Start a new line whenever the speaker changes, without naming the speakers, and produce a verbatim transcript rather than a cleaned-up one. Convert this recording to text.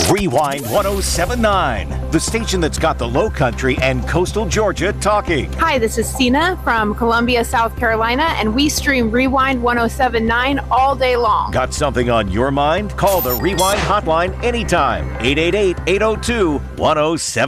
Rewind ten seventy-nine, the station that's got the Low Country and coastal Georgia talking.
Hi, this is Sina from Columbia, South Carolina, and we stream Rewind ten seventy-nine all day long.
Got something on your mind? Call the Rewind hotline anytime. eight eight eight, eight oh two, one oh seven nine.